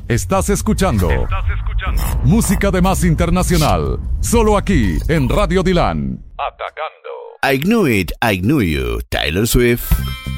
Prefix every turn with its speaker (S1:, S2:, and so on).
S1: Estás escuchando música de más internacional, solo aquí en Radio Dylan.
S2: I Knew It, I Knew You, Taylor Swift.